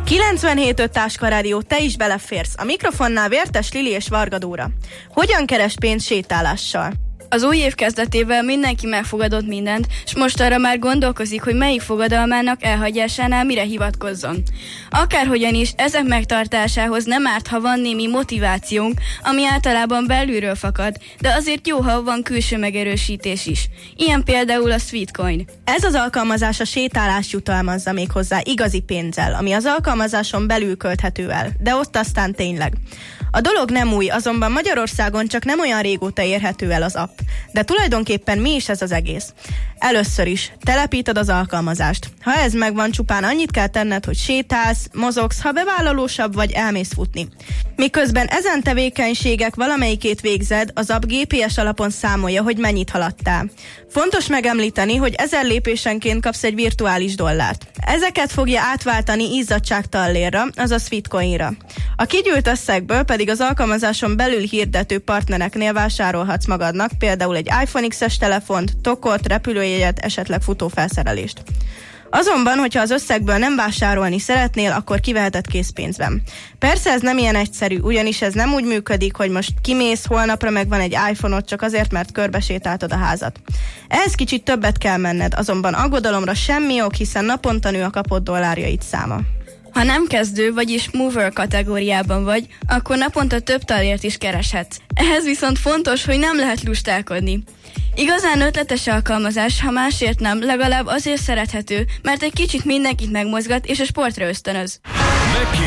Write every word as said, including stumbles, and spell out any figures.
kilencvenhét öt Táska Rádió, te is beleférsz. A mikrofonnál Vértes Lili és Varga Dóra. Hogyan keres pénzt sétálással? Az új év kezdetével mindenki megfogadott mindent, és most arra már gondolkozik, hogy melyik fogadalmának elhagyásánál mire hivatkozzon. Akárhogyan is, ezek megtartásához nem árt, ha van némi motivációnk, ami általában belülről fakad, de azért jó, ha van külső megerősítés is. Ilyen például a Sweetcoin. Ez az alkalmazás a sétálást jutalmazza még hozzá igazi pénzzel, ami az alkalmazáson belül költhető el, de ott aztán tényleg. A dolog nem új, azonban Magyarországon csak nem olyan régóta érhető el az app. De tulajdonképpen mi is ez az egész? Először is telepíted az alkalmazást. Ha ez megvan, csupán annyit kell tenned, hogy sétálsz, mozogsz, ha bevállalósabb vagy, elmész futni. Miközben ezen tevékenységek valamelyikét végzed, az app gé pé es alapon számolja, hogy mennyit haladtál. Fontos megemlíteni, hogy ezer lépésenként kapsz egy virtuális dollárt. Ezeket fogja átváltani izzadságtallérra, azaz Sweetcoinra. A kigyűlt összegből pedig az alkalmazáson belül hirdető partnereknél vásárolhatsz magadnak, például egy iPhone iksz es telefont, tokot, repülőjegyet, esetleg futófelszerelést. Azonban, hogyha az összegből nem vásárolni szeretnél, akkor kiveheted készpénzben. Persze ez nem ilyen egyszerű, ugyanis ez nem úgy működik, hogy most kimész, holnapra megvan egy iPhone-od csak azért, mert körbesétáltad a házat. Ehhez kicsit többet kell menned, azonban aggodalomra semmi ok, hiszen naponta nő a kapott dollárjaid száma. Ha nem kezdő, vagyis mover kategóriában vagy, akkor naponta több tallért is kereshetsz. Ehhez viszont fontos, hogy nem lehet lustálkodni. Igazán ötletes alkalmazás, ha másért nem, legalább azért szerethető, mert egy kicsit mindenkit megmozgat és a sportra ösztönöz.